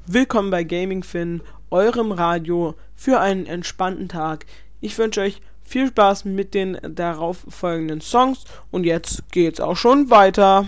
Willkommen bei GamingFin, eurem Radio für einen entspannten Tag. Ich wünsche euch viel Spaß mit den darauf folgenden Songs und jetzt geht's auch schon weiter.